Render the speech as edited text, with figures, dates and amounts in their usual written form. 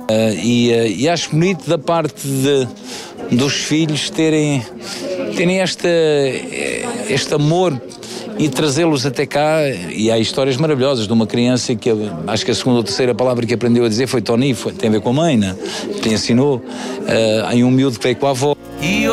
E acho bonito da parte dos filhos terem este amor e trazê-los até cá. E há histórias maravilhosas de uma criança que acho que a segunda ou terceira palavra que aprendeu a dizer foi Tony, tem a ver com a mãe, né? Que lhe ensinou. Há um miúdo que veio com a avó.